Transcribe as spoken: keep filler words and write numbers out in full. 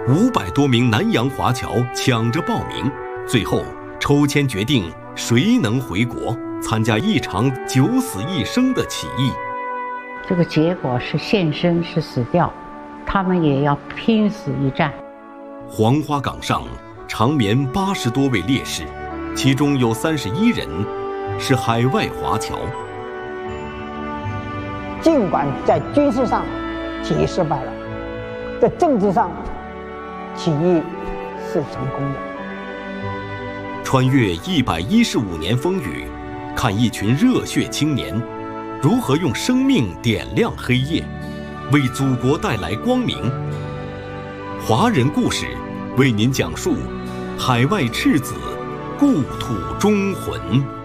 五百多名南洋华侨抢着报名，最后抽签决定谁能回国参加一场九死一生的起义。 这个结果是现身是死掉，他们也要拼死一战。 黄花岗上长眠八十多位烈士，其中有三十一人是海外华侨。 尽管在军事上起义失败了，在政治上起义是成功的。 穿越一百一十五年风雨，看一群热血青年如何用生命点亮黑夜，为祖国带来光明。华人故事为您讲述海外赤子故土忠魂。